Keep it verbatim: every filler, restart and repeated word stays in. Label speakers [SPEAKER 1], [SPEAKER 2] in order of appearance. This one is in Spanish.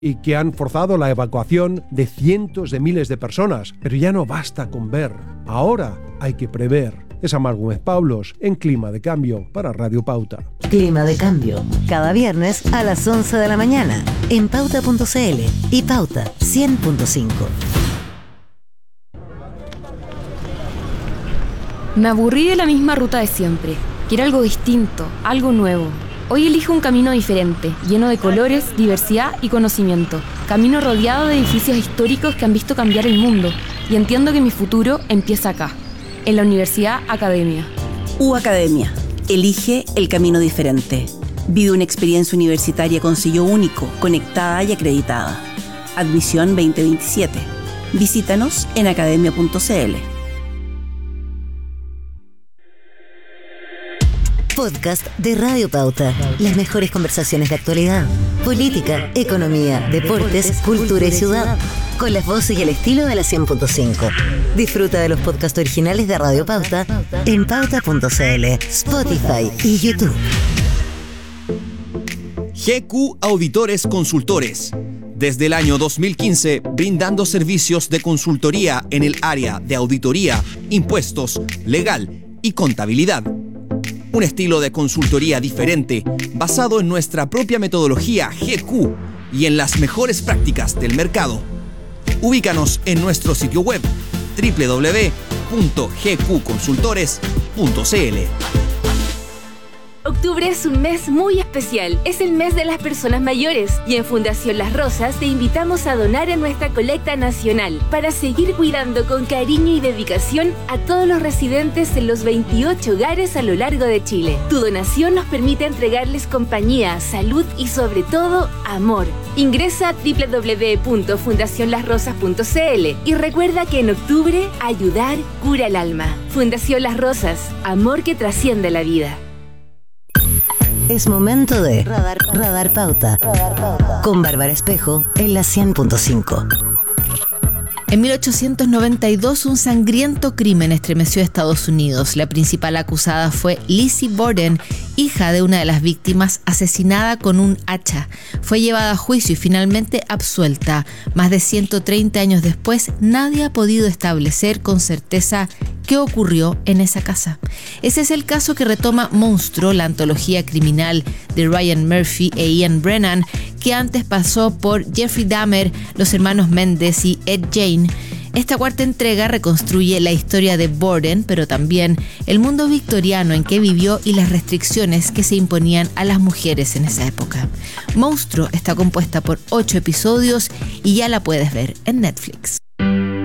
[SPEAKER 1] y que han forzado la evacuación de cientos de miles de personas. Pero ya no basta con ver, ahora hay que prever. Es Amar Gómez Pablos en Clima de Cambio para Radio Pauta.
[SPEAKER 2] Clima de Cambio, cada viernes a las once de la mañana en pauta punto c l y Pauta cien punto cinco.
[SPEAKER 3] Me aburrí de la misma ruta de siempre. Quiero algo distinto, algo nuevo. Hoy elijo un camino diferente, lleno de colores, diversidad y conocimiento. Camino rodeado de edificios históricos que han visto cambiar el mundo. Y entiendo que mi futuro empieza acá, en la Universidad Academia.
[SPEAKER 4] U Academia. Elige el camino diferente. Vive una experiencia universitaria con sello único, conectada y acreditada. Admisión veinte veintisiete. Visítanos en academia punto c l.
[SPEAKER 2] Podcast de Radio Pauta. Las mejores conversaciones de actualidad, política, economía, deportes, cultura y ciudad. Con las voces y el estilo de la cien punto cinco. Disfruta de los podcasts originales de Radio Pauta en pauta punto c l, Spotify y YouTube.
[SPEAKER 5] G Q Auditores Consultores. Desde el año dos mil quince, brindando servicios de consultoría en el área de auditoría, impuestos, legal y contabilidad. Un estilo de consultoría diferente, basado en nuestra propia metodología G Q y en las mejores prácticas del mercado. Ubícanos en nuestro sitio web doble u doble u doble u punto g q consultores punto c l.
[SPEAKER 6] Octubre es un mes muy especial, es el mes de las personas mayores y en Fundación Las Rosas te invitamos a donar en nuestra colecta nacional para seguir cuidando con cariño y dedicación a todos los residentes en los veintiocho hogares a lo largo de Chile. Tu donación nos permite entregarles compañía, salud y sobre todo amor. Ingresa a doble u doble u doble u punto fundación las rosas punto c l y recuerda que en octubre ayudar cura el alma. Fundación Las Rosas, amor que trasciende la vida.
[SPEAKER 2] Es momento de Radar, Radar Pauta, con Bárbara Espejo en la cien punto cinco.
[SPEAKER 7] En mil ochocientos noventa y dos, un sangriento crimen estremeció a Estados Unidos. La principal acusada fue Lizzie Borden, hija de una de las víctimas, asesinada con un hacha. Fue llevada a juicio y finalmente absuelta. Más de ciento treinta años después, nadie ha podido establecer con certeza qué ocurrió en esa casa. Ese es el caso que retoma Monstruo, la antología criminal de Ryan Murphy e Ian Brennan, que antes pasó por Jeffrey Dahmer, los hermanos Mendes y Ed Gein. Esta cuarta entrega reconstruye la historia de Borden, pero también el mundo victoriano en que vivió y las restricciones que se imponían a las mujeres en esa época. Monstruo está compuesta por ocho episodios y ya la puedes ver en Netflix.